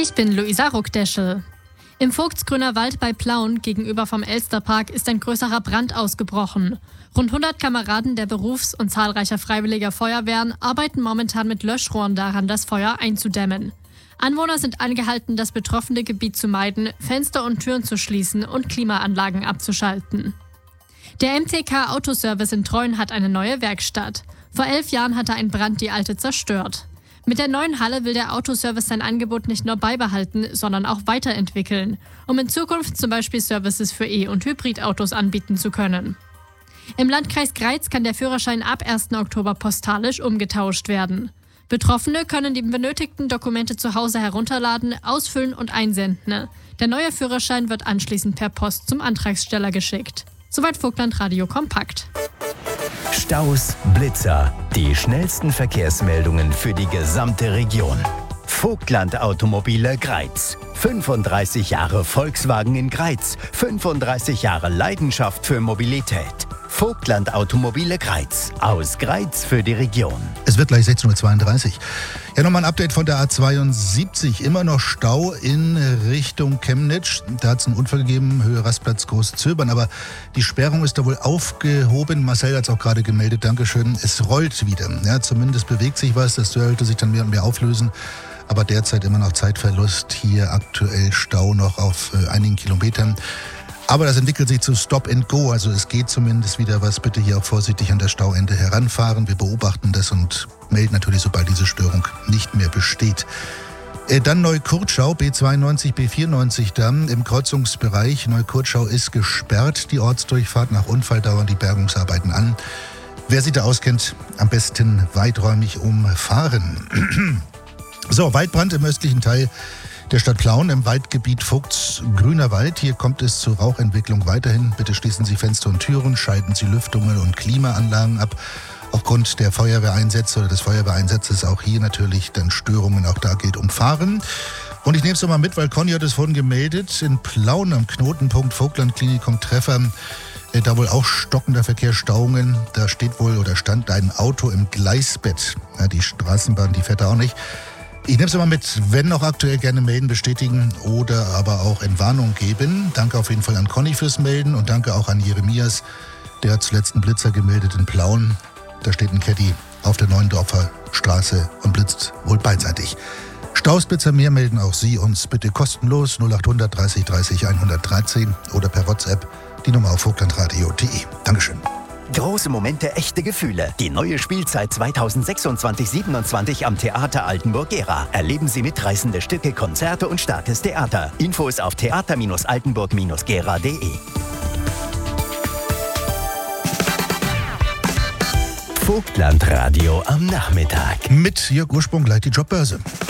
Ich bin Luisa Ruckdeschel. Im Vogtsgrüner Wald bei Plauen gegenüber vom Elsterpark ist ein größerer Brand ausgebrochen. Rund 100 Kameraden der Berufs- und zahlreicher freiwilliger Feuerwehren arbeiten momentan mit Löschrohren daran, das Feuer einzudämmen. Anwohner sind angehalten, das betroffene Gebiet zu meiden, Fenster und Türen zu schließen und Klimaanlagen abzuschalten. Der MTK Autoservice in Treuen hat eine neue Werkstatt. Vor 11 Jahren hatte ein Brand die alte zerstört. Mit der neuen Halle will der Autoservice sein Angebot nicht nur beibehalten, sondern auch weiterentwickeln, um in Zukunft zum Beispiel Services für E- und Hybridautos anbieten zu können. Im Landkreis Greiz kann der Führerschein ab 1. Oktober postalisch umgetauscht werden. Betroffene können die benötigten Dokumente zu Hause herunterladen, ausfüllen und einsenden. Der neue Führerschein wird anschließend per Post zum Antragsteller geschickt. Soweit Vogtland Radio Kompakt. Staus, Blitzer, die schnellsten Verkehrsmeldungen für die gesamte Region. Vogtland Automobile Greiz. 35 Jahre Volkswagen in Greiz. 35 Jahre Leidenschaft für Mobilität. Vogtland Automobile Greiz. Aus Greiz für die Region. Es wird gleich 16.32 Uhr. Ja, nochmal ein Update von der A72. Immer noch Stau in Richtung Chemnitz. Da hat es einen Unfall gegeben, Höhe Rastplatz Großzöbern. Aber die Sperrung ist da wohl aufgehoben. Marcel hat es auch gerade gemeldet. Dankeschön. Es rollt wieder. Ja, zumindest bewegt sich was. Das sollte sich dann mehr und mehr auflösen. Aber derzeit immer noch Zeitverlust. Hier aktuell Stau noch auf einigen Kilometern. Aber das entwickelt sich zu Stop and Go, also es geht zumindest wieder was. Bitte hier auch vorsichtig an das Stauende heranfahren. Wir beobachten das und melden natürlich, sobald diese Störung nicht mehr besteht. Dann Neukurtschau, B92, B94 dann im Kreuzungsbereich. Neukurtschau ist gesperrt, die Ortsdurchfahrt. Nach Unfall dauern die Bergungsarbeiten an. Wer sich da auskennt, am besten weiträumig umfahren. So, Waldbrand im östlichen Teil der Stadt Plauen im Waldgebiet Vogtsgrüner Wald. Hier kommt es zur Rauchentwicklung weiterhin. Bitte schließen Sie Fenster und Türen, schalten Sie Lüftungen und Klimaanlagen ab. Aufgrund der Feuerwehreinsätze oder des Feuerwehreinsatzes auch hier natürlich dann Störungen. Auch da gilt umfahren. Und ich nehme es nochmal mit, weil Conny hat es vorhin gemeldet. In Plauen am Knotenpunkt Vogtland-Klinikum Treffer. Da wohl auch stockender Verkehr, Stauungen. Da steht wohl oder stand ein Auto im Gleisbett. Ja, die Straßenbahn, die fährt da auch nicht. Ich nehme es immer mit, wenn noch aktuell, gerne melden, bestätigen oder aber auch Entwarnung geben. Danke auf jeden Fall an Conny fürs Melden und danke auch an Jeremias. Der hat zuletzt einen Blitzer gemeldet in Plauen. Da steht ein Caddy auf der Neuendorfer Straße und blitzt wohl beidseitig. Stausblitzer mehr melden auch Sie uns bitte kostenlos 0800 30 30 113 oder per WhatsApp die Nummer auf vogtlandradio.de. Dankeschön. Große Momente, echte Gefühle. Die neue Spielzeit 2026-27 am Theater Altenburg-Gera. Erleben Sie mitreißende Stücke, Konzerte und starkes Theater. Infos auf theater-altenburg-gera.de. Vogtland Radio am Nachmittag. Mit Jörg Ursprung gleich die Jobbörse.